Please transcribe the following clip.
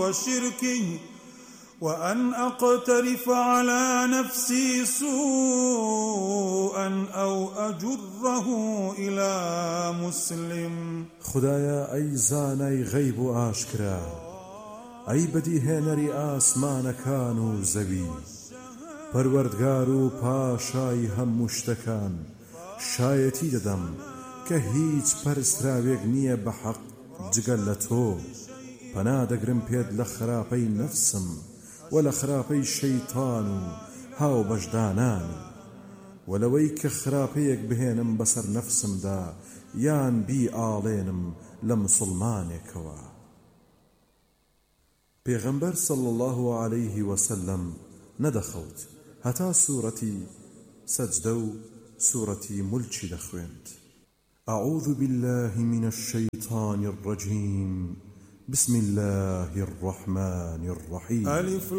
وشركه وأن أقترف على نفسي سوءا أو أجره إلى مسلم. خدایا ئەی زانای غەیب و ئاشکرا، ئەی بەدیهێنەری ئاسمانەکان و زەوی، پەروەردگار و پاشای هەموو شتەکان، شایەتی دەدەم کە هیچ پەرستراوێک نییە بە حەق جگەل لە تۆ. پەنادەگرم پێت لە خراپەی نەفسم و لە خراپەی شەیتان و هاو بەشدانان و لەوەی کە خراپەیەک بهێنم بەسەر نەفسمدا یان بی ئاڵێنم لە مسڵمانێکەوە. پێغەمبەر صلی الله عليه وسلم نەدەخەوت هەتا سوورەتی سەجدە و سوورەتی مولکی دەخوێند. أعوذ بالله من الشيطان الرجيم بسم الله الرحمن الرحيم.